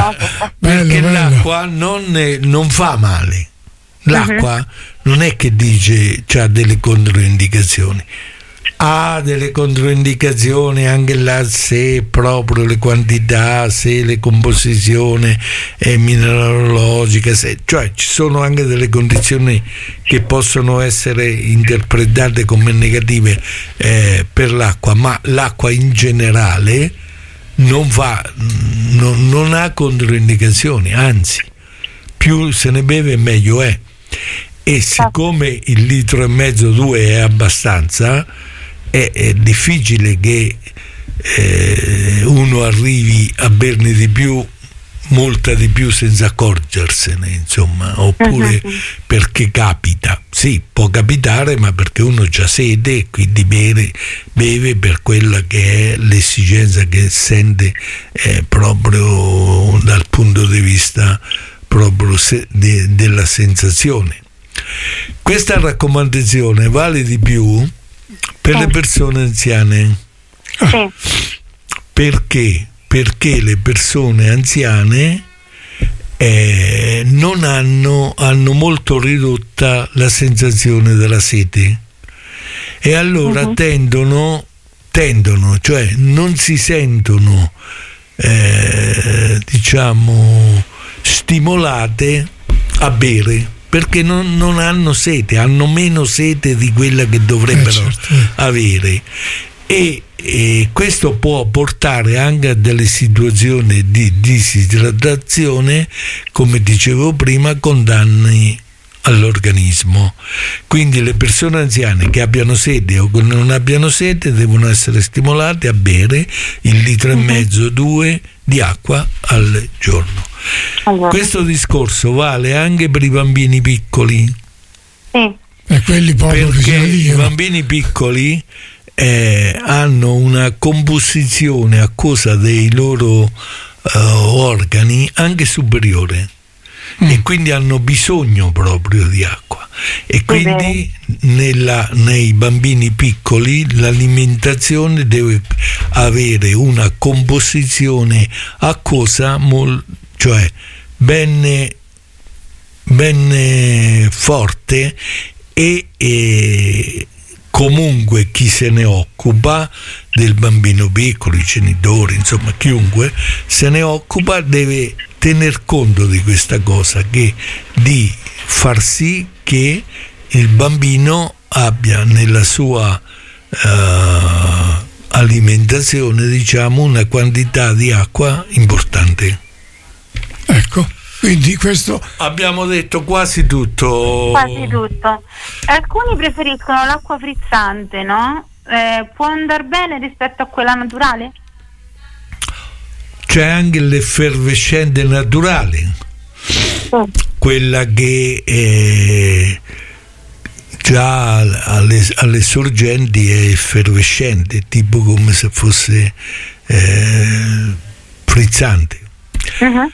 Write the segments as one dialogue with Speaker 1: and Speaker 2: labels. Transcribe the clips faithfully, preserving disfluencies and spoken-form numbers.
Speaker 1: no, perché bello, l'acqua bello. Non, è, non fa male. L'acqua uh-huh. non è che dice c'ha delle controindicazioni, ha delle controindicazioni anche là, se proprio le quantità, se le composizione è mineralogica, se, cioè ci sono anche delle condizioni che possono essere interpretate come negative eh, per l'acqua, ma l'acqua in generale non va, non, non ha controindicazioni, anzi più se ne beve meglio è. E siccome il litro e mezzo, due è abbastanza, è, è difficile che eh, uno arrivi a berne di più, molta di più, senza accorgersene, insomma, oppure uh-huh. perché capita, sì, può capitare, ma perché uno già sede e quindi beve, beve per quella che è l'esigenza che sente eh, proprio dal punto di vista proprio se, de, della sensazione. Questa raccomandazione vale di più per le persone anziane.
Speaker 2: Sì.
Speaker 1: Perché? Perché le persone anziane eh, non hanno, hanno molto ridotta la sensazione della sete e allora uh-huh. tendono, tendono, cioè non si sentono eh, diciamo stimolate a bere, perché non, non hanno sete, hanno meno sete di quella che dovrebbero eh, certo. avere, e, e questo può portare anche a delle situazioni di disidratazione, come dicevo prima, con danni all'organismo. Quindi le persone anziane che abbiano sete o che non abbiano sete devono essere stimolate a bere il litro e mezzo, due di acqua al giorno. Allora. Questo discorso vale anche per i bambini piccoli.
Speaker 2: Sì.
Speaker 3: E quelli
Speaker 1: perché i bambini piccoli eh, hanno una composizione acquosa dei loro uh, organi anche superiore. Mm. E quindi hanno bisogno proprio di acqua, e quindi nella, nei bambini piccoli l'alimentazione deve avere una composizione acquosa mol, cioè ben, ben forte, e, e comunque chi se ne occupa del bambino piccolo, i genitori, insomma chiunque se ne occupa, deve tener conto di questa cosa, che di far sì che il bambino abbia nella sua uh, alimentazione, diciamo, una quantità di acqua importante.
Speaker 3: Ecco, quindi questo
Speaker 1: abbiamo detto quasi tutto.
Speaker 2: Quasi tutto. Alcuni preferiscono l'acqua frizzante, no? Eh, può andare bene rispetto a quella naturale?
Speaker 1: C'è anche l'effervescente naturale, oh. quella che è già alle, alle sorgenti è effervescente, tipo come se fosse eh, frizzante. Uh-huh.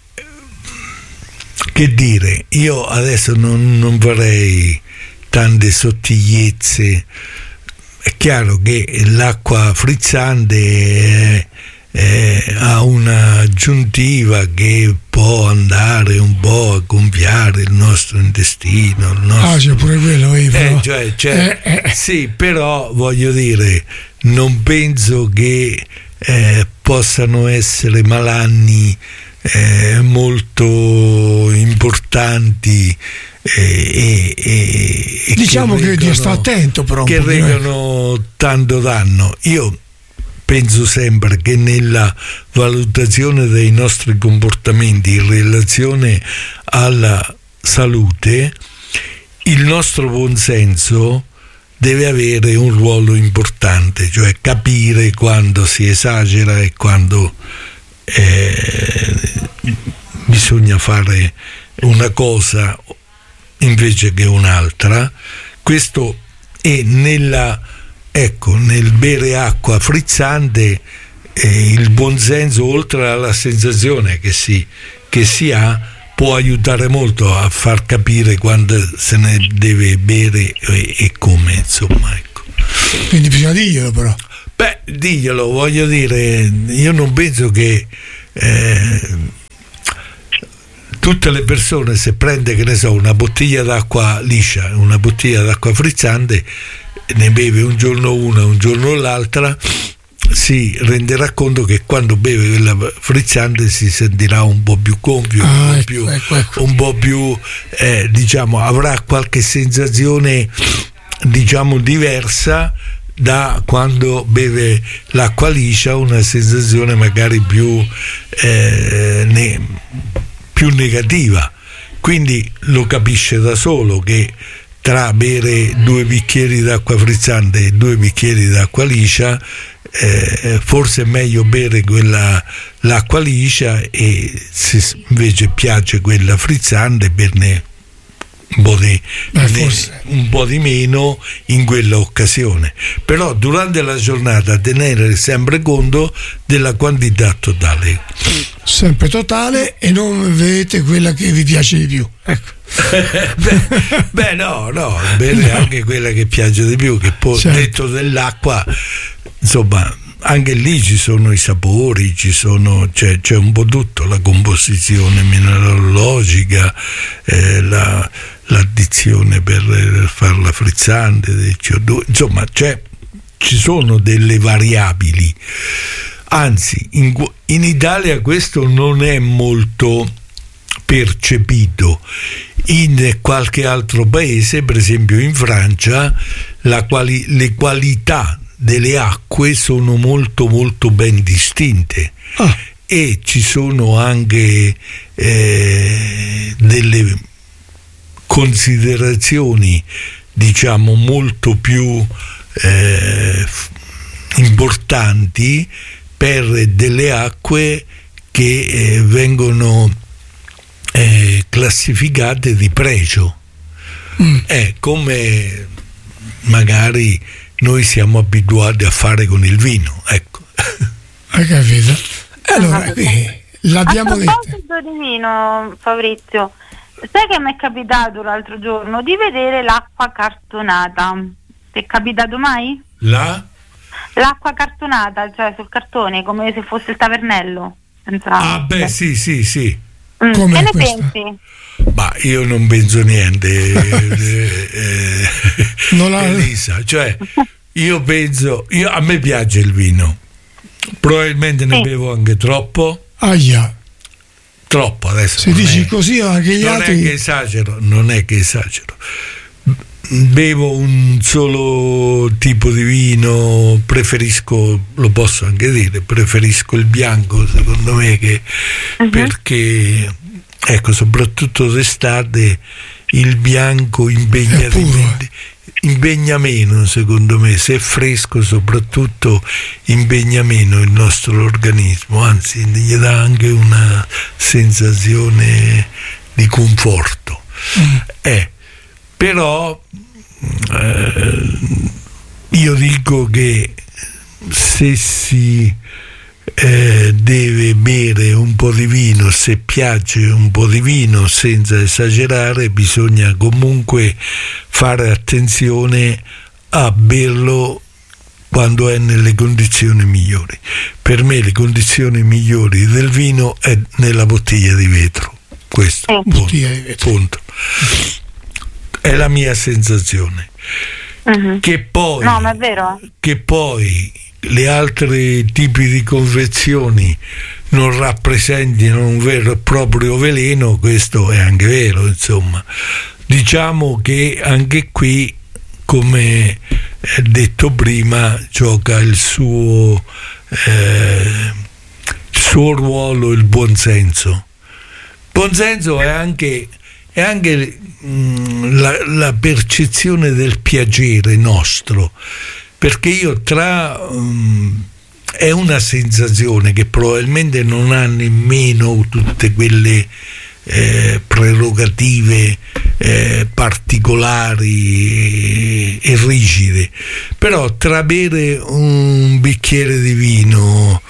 Speaker 1: Che dire, io adesso non, non farei tante sottigliezze. È chiaro che l'acqua frizzante è Eh, ha una aggiuntiva che può andare un po' a gonfiare il nostro intestino, il nostro...
Speaker 3: ah c'è pure quello eh,
Speaker 1: eh, cioè, cioè, eh, eh. Sì, però voglio dire, non penso che eh, possano essere malanni eh, molto importanti e, e, e
Speaker 3: diciamo che,
Speaker 1: che
Speaker 3: regano, sta attento però
Speaker 1: che recano tanto danno. Io penso sempre che nella valutazione dei nostri comportamenti in relazione alla salute il nostro buonsenso deve avere un ruolo importante, cioè capire quando si esagera e quando eh, bisogna fare una cosa invece che un'altra. Questo è nella Ecco, nel bere acqua frizzante eh, il buonsenso, oltre alla sensazione che si, che si ha, può aiutare molto a far capire quando se ne deve bere e, e come, insomma, ecco.
Speaker 3: Quindi bisogna dirglielo però.
Speaker 1: Beh, diglielo, voglio dire, io non penso che eh, tutte le persone, se prende, che ne so, una bottiglia d'acqua liscia, una bottiglia d'acqua frizzante, ne beve un giorno una, un giorno l'altra, si renderà conto che quando beve quella frizzante si sentirà un po' più gonfio,
Speaker 3: ah,
Speaker 1: un po'
Speaker 3: ecco,
Speaker 1: più,
Speaker 3: ecco, ecco.
Speaker 1: un po' più eh, diciamo, avrà qualche sensazione, diciamo, diversa da quando beve l'acqua liscia, una sensazione magari più eh, ne, più negativa. Quindi lo capisce da solo che tra bere due bicchieri d'acqua frizzante e due bicchieri d'acqua liscia, eh, forse è meglio bere quella l'acqua liscia, e se invece piace quella frizzante, berne un po' di,
Speaker 3: Beh,
Speaker 1: ne, un po' di meno in quella occasione. Però durante la giornata tenere sempre conto della quantità totale,
Speaker 3: sempre totale, e non vedete quella che vi piace di più, ecco.
Speaker 1: beh, beh no no bere no. Anche quella che piace di più, che poi, certo, detto dell'acqua, insomma, anche lì ci sono i sapori, ci sono, c'è, c'è un po' tutto, la composizione mineralogica, eh, la, l'addizione per farla frizzante del C O due, insomma, c'è, ci sono delle variabili. Anzi, in, in Italia questo non è molto percepito. In qualche altro paese, per esempio in Francia, la quali, le qualità delle acque sono molto molto ben distinte, ah. e ci sono anche eh, delle considerazioni, diciamo, molto più eh, importanti per delle acque che eh, vengono eh, classificate di pregio, mm. eh, come magari noi siamo abituati a fare con il vino, ecco.
Speaker 3: Hai capito? Allora, eh, l'abbiamo detto.
Speaker 2: A proposito di vino, Fabrizio, sai che mi è capitato l'altro giorno di vedere l'acqua cartonata? Ti è capitato mai?
Speaker 1: La?
Speaker 2: L'acqua cartonata, cioè sul cartone, come se fosse il tavernello. Senza...
Speaker 1: Ah, beh, sì, sì, sì.
Speaker 2: Mm.
Speaker 3: Come
Speaker 2: che ne
Speaker 3: questa?
Speaker 2: pensi?
Speaker 1: Ma io non penso niente, eh, eh,
Speaker 3: non la...
Speaker 1: Elisa, cioè io penso, io, a me piace il vino, probabilmente ne
Speaker 2: sì.
Speaker 1: bevo anche troppo.
Speaker 3: Aia.
Speaker 1: Troppo adesso.
Speaker 3: Se dici è, così anche gli
Speaker 1: non
Speaker 3: altri.
Speaker 1: Non è che esagero, non è che esagero. Bevo un solo tipo di vino, preferisco, lo posso anche dire, preferisco il bianco, secondo me, che uh-huh. perché ecco, soprattutto d'estate il bianco impegna, impegna meno, secondo me, se è fresco soprattutto impegna meno il nostro organismo, anzi gli dà anche una sensazione di conforto. Mm. Eh, però eh, io dico che se si eh, deve bere un po' di vino, se piace un po' di vino, senza esagerare, bisogna comunque fare attenzione a berlo quando è nelle condizioni migliori. Per me le condizioni migliori del vino è nella bottiglia di vetro. Questo
Speaker 2: oh.
Speaker 1: punto, punto. È la mia sensazione.
Speaker 2: Uh-huh.
Speaker 1: Che poi,
Speaker 2: no, ma è vero.
Speaker 1: Che poi le altre tipi di confezioni non rappresentino un vero e proprio veleno, questo è anche vero, insomma. Diciamo che anche qui, come detto prima, gioca il suo eh, il suo ruolo il buonsenso. Buonsenso è anche è anche mh, la, la percezione del piacere nostro, perché io tra mh, è una sensazione che probabilmente non ha nemmeno tutte quelle eh, prerogative eh, particolari e, e rigide, però tra bere un bicchiere di vino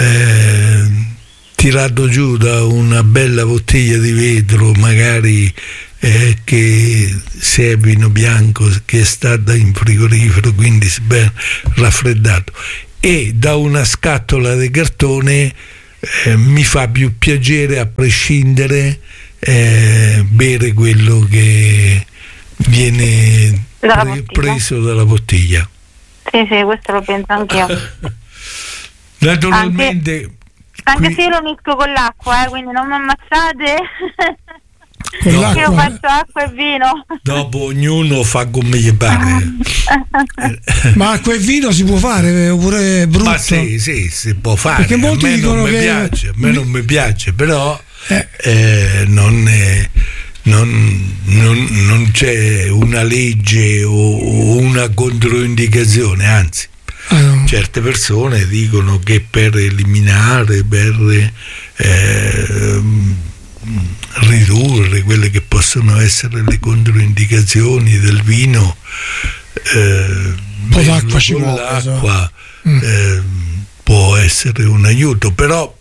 Speaker 1: eh, tirato giù da una bella bottiglia di vetro, magari eh, che se è vino bianco, che è stata in frigorifero, quindi ben raffreddato, e da una scatola di cartone, eh, mi fa più piacere a prescindere eh, bere quello che viene
Speaker 2: Dalla
Speaker 1: pre-
Speaker 2: bottiglia.
Speaker 1: preso dalla bottiglia.
Speaker 2: Sì, sì, questo lo penso anch'io.
Speaker 1: Naturalmente
Speaker 2: Anche, anche
Speaker 1: qui-
Speaker 2: se io lo misco con l'acqua, eh, quindi non mi ammazzate.
Speaker 3: Con
Speaker 1: No.
Speaker 3: l'acqua.
Speaker 2: Io faccio acqua e vino.
Speaker 1: dopo ognuno fa come gli pare.
Speaker 3: Ma acqua e vino si può fare oppure è brutto?
Speaker 1: Ma sì, sì, si può fare.
Speaker 3: Perché
Speaker 1: A
Speaker 3: molti
Speaker 1: me non
Speaker 3: dicono
Speaker 1: mi
Speaker 3: che-
Speaker 1: piace, a me non mi piace, però
Speaker 3: Eh.
Speaker 1: eh, non, è- non- non- non c'è una legge o, o una controindicazione, anzi.
Speaker 3: Ah, no.
Speaker 1: Certe persone dicono che per eliminare, per eh, ridurre quelle che possono essere le controindicazioni del vino, eh,
Speaker 3: Un po'
Speaker 1: berlo
Speaker 3: d'acqua ci
Speaker 1: con
Speaker 3: vuole,
Speaker 1: l'acqua
Speaker 3: Mm.
Speaker 1: eh, può essere un aiuto, però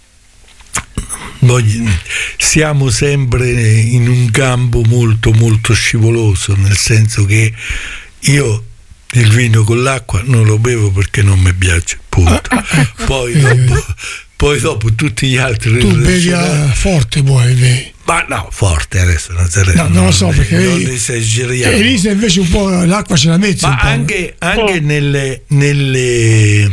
Speaker 1: voglio- siamo sempre in un campo molto molto scivoloso, nel senso che io il vino con l'acqua non lo bevo perché non mi piace, punto. Poi dopo, poi dopo tutti gli altri
Speaker 3: Tu bevi
Speaker 1: ragionamenti-
Speaker 3: a forte poi, bevi.
Speaker 1: ma no, forte adesso non sarebbe,
Speaker 3: No, non lo so, perché
Speaker 1: non
Speaker 3: vedi-
Speaker 1: esageriamo.
Speaker 3: Elisa invece un po' l'acqua ce la metti un
Speaker 1: Ma
Speaker 3: po'.
Speaker 1: anche, anche
Speaker 2: Sì.
Speaker 1: nelle, nelle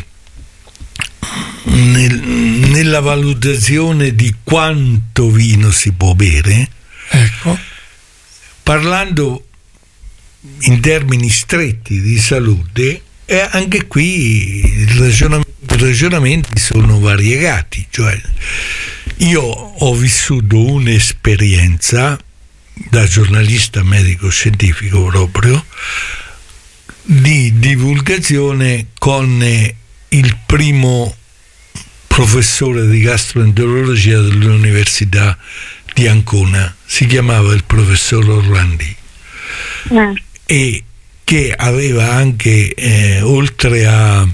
Speaker 1: nel- nella valutazione di quanto vino si può bere,
Speaker 3: Ecco.
Speaker 1: parlando in termini stretti di salute, e anche qui il ragionam- i ragionamenti sono variegati. Cioè, io ho vissuto un'esperienza da giornalista medico-scientifico proprio di divulgazione con il primo professore di gastroenterologia dell'Università di Ancona, si chiamava il professor Orlandi,
Speaker 2: Mm.
Speaker 1: e che aveva anche eh, oltre a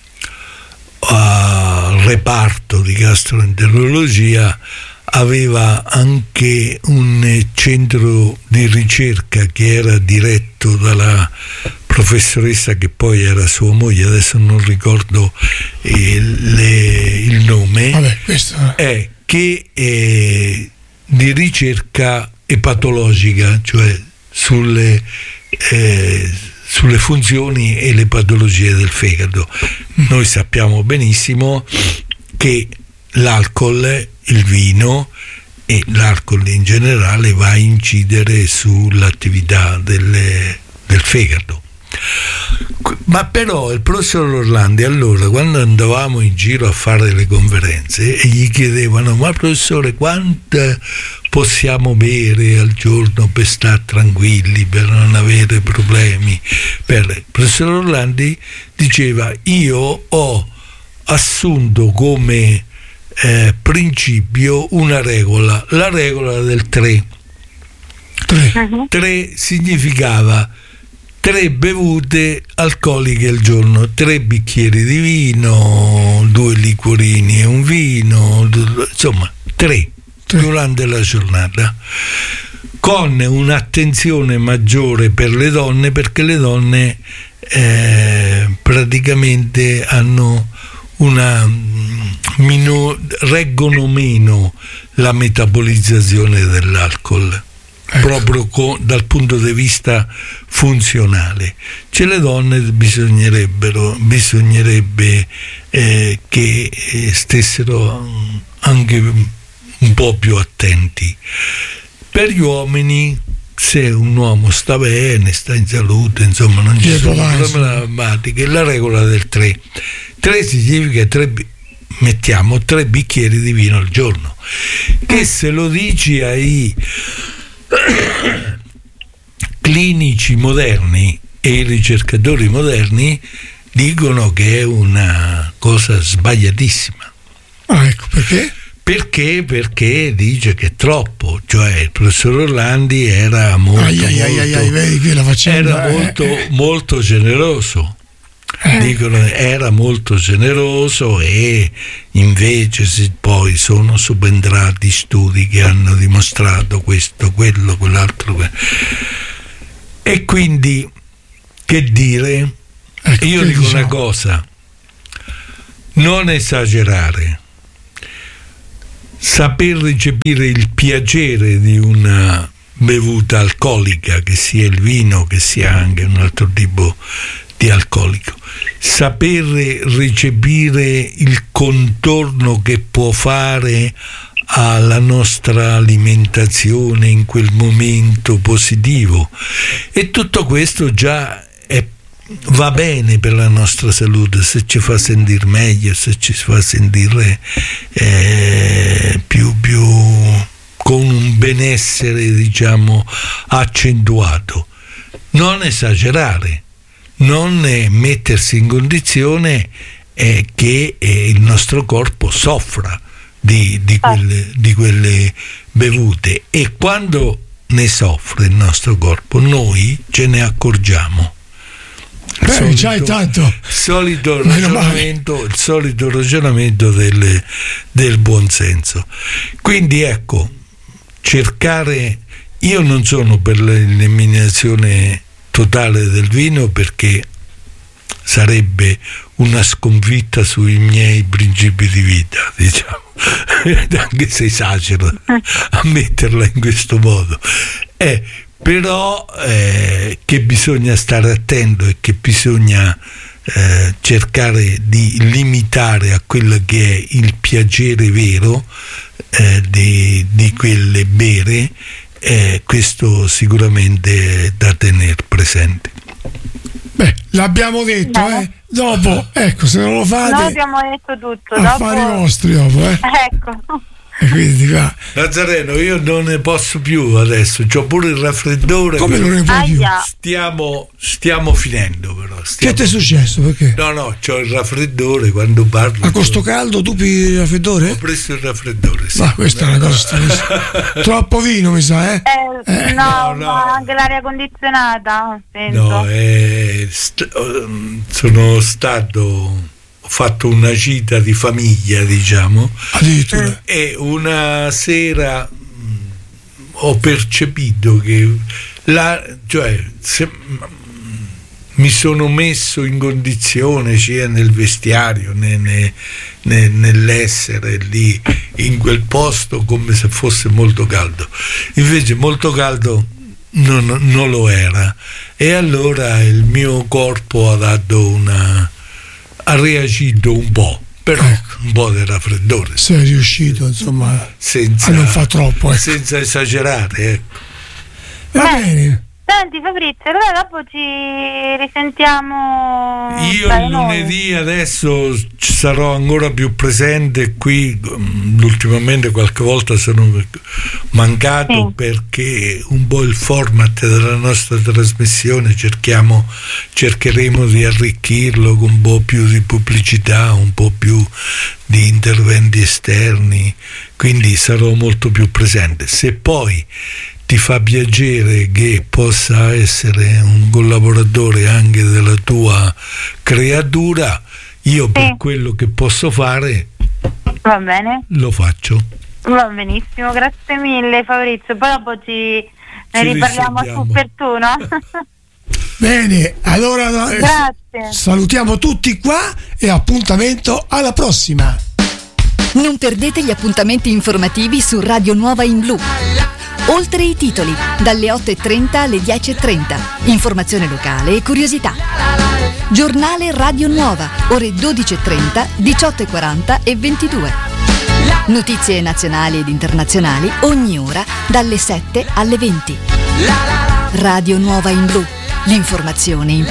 Speaker 1: al reparto di gastroenterologia aveva anche un centro di ricerca che era diretto dalla professoressa che poi era sua moglie, adesso non ricordo eh, le- il nome.
Speaker 3: Vabbè, questo
Speaker 1: È che è di ricerca epatologica, cioè sulle, eh, sulle funzioni e le patologie del fegato. Noi sappiamo benissimo che l'alcol, il vino e l'alcol in generale va a incidere sull'attività delle- del fegato. Ma però il professor Orlandi, allora, quando andavamo in giro a fare le conferenze e gli chiedevano: ma professore, quanto possiamo bere al giorno per stare tranquilli, per non avere problemi? Per... Il professor Orlandi diceva: io ho assunto come eh, principio una regola, la regola del tre.
Speaker 3: tre.
Speaker 2: Mhm.
Speaker 1: tre significava tre bevute alcoliche al giorno, tre bicchieri di vino, due liquorini e un vino, due- insomma tre
Speaker 3: Tre.
Speaker 1: durante la giornata, con un'attenzione maggiore per le donne, perché le donne eh, praticamente hanno una mm, mino- reggono meno la metabolizzazione dell'alcol.
Speaker 3: Ecco.
Speaker 1: Proprio co- dal punto di vista funzionale. Cioè, le donne bisognerebbero bisognerebbe eh, che eh, stessero mm, anche un po' più attenti. Per gli uomini, se un uomo sta bene, sta in salute, insomma non ci
Speaker 3: Dietro
Speaker 1: sono
Speaker 3: l'aso.
Speaker 1: problematiche, la regola del tre. tre significa tre bi- mettiamo tre bicchieri di vino al giorno, che se lo dici ai clinici moderni e i ricercatori moderni dicono che è una cosa sbagliatissima.
Speaker 3: Ah, ecco, perché?
Speaker 1: Perché? Perché dice che è troppo, cioè il professor Orlandi era molto,
Speaker 3: Ai, ai, ai, ai, ai,
Speaker 1: molto,
Speaker 3: vedi qui la faccenda,
Speaker 1: era
Speaker 3: eh,
Speaker 1: molto,
Speaker 3: eh.
Speaker 1: molto generoso.
Speaker 3: Eh.
Speaker 1: Dicono era molto generoso, e invece si- poi sono subentrati studi che hanno dimostrato questo, quello, quell'altro. que- E quindi, che dire?
Speaker 3: Ecco,
Speaker 1: Io
Speaker 3: che
Speaker 1: dico
Speaker 3: diciamo?
Speaker 1: una cosa: non esagerare. saper recepire il piacere di una bevuta alcolica, che sia il vino, che sia anche un altro tipo di alcolico, saper recepire il contorno che può fare alla nostra alimentazione in quel momento positivo, e tutto questo già è, va bene per la nostra salute, se ci fa sentire meglio, se ci fa sentire eh, più più con un benessere, diciamo, accentuato. Non esagerare, non mettersi in condizione eh, che eh, il nostro corpo soffra di, di, quelle, di quelle bevute, e quando ne soffre il nostro corpo noi ce ne accorgiamo. Il
Speaker 3: Beh,
Speaker 1: solito,
Speaker 3: c'hai tanto.
Speaker 1: solito ragionamento, il solito ragionamento del, del buonsenso. Quindi ecco, cercare, io non sono per l'eliminazione totale del vino, perché sarebbe una sconfitta sui miei principi di vita, diciamo, anche se esagero a metterla in questo modo. Eh, però eh, che bisogna stare attento e che bisogna eh, cercare di limitare a quello che è il piacere vero eh, di, di quelle bere, eh, questo sicuramente è da tenere presente.
Speaker 3: Beh, l'abbiamo detto,
Speaker 2: Beh.
Speaker 3: eh. Dopo, ecco, se non lo fate,
Speaker 2: Noi abbiamo detto tutto.
Speaker 3: affari
Speaker 2: Dopo...
Speaker 3: vostri dopo, eh.
Speaker 2: Ecco.
Speaker 3: E quindi va.
Speaker 1: Nazareno, io non ne posso più adesso, c'ho pure il raffreddore.
Speaker 3: Come non ne puoi più?
Speaker 2: Aia.
Speaker 1: Stiamo, stiamo finendo però. Stiamo...
Speaker 3: Che ti è successo? Perché?
Speaker 1: No, no, c'ho il raffreddore quando parlo.
Speaker 3: A costo caldo tu pigli il raffreddore?
Speaker 1: Ho preso il raffreddore, sì.
Speaker 3: Ma questa è una cosa stranissima. Troppo vino, mi sa, eh?
Speaker 2: Eh,
Speaker 3: Eh.
Speaker 2: no,
Speaker 1: No, no.
Speaker 2: ma anche l'aria condizionata, penso.
Speaker 1: No, eh, st- um, sono stato... ho fatto una gita di famiglia, diciamo,
Speaker 3: Addirittura.
Speaker 1: e una sera mh, ho percepito che la, cioè, se, mh, mi sono messo in condizione sia nel vestiario né, né, né, nell'essere lì in quel posto come se fosse molto caldo, invece molto caldo non, non lo era, e allora il mio corpo ha dato una ha reagito un po', però
Speaker 3: Ecco.
Speaker 1: un po' di raffreddore,
Speaker 3: Sei riuscito, insomma,
Speaker 1: senza,
Speaker 3: a non fa troppo, ecco.
Speaker 1: senza esagerare, ecco.
Speaker 3: Va
Speaker 2: Beh.
Speaker 3: bene.
Speaker 2: Senti Fabrizio, allora dopo ci risentiamo.
Speaker 1: Io
Speaker 2: dai,
Speaker 1: il
Speaker 2: noi.
Speaker 1: lunedì adesso ci sarò ancora più presente qui, mm, ultimamente qualche volta sono mancato
Speaker 2: Sì.
Speaker 1: perché un po' il format della nostra trasmissione cerchiamo, cercheremo di arricchirlo con un po' più di pubblicità, un po' più di interventi esterni, quindi sarò molto più presente. Se poi ti fa piacere che possa essere un collaboratore anche della tua creatura, io per
Speaker 2: Sì.
Speaker 1: quello che posso fare
Speaker 2: Va bene,
Speaker 1: lo faccio.
Speaker 2: va benissimo, grazie mille Fabrizio. Poi dopo ci ne
Speaker 1: Ci
Speaker 2: riparliamo
Speaker 1: risentiamo.
Speaker 2: su per tu, no?
Speaker 3: Bene, allora eh,
Speaker 2: Grazie.
Speaker 3: salutiamo tutti qua e appuntamento alla prossima.
Speaker 4: Non perdete gli appuntamenti informativi su Radio Nuova in Blu. Oltre i titoli, dalle otto e trenta alle dieci e trenta. Informazione locale e curiosità. Giornale Radio Nuova, ore dodici e trenta, diciotto e quaranta e ventidue. Notizie nazionali ed internazionali ogni ora dalle sette alle venti. Radio Nuova in Blu, l'informazione in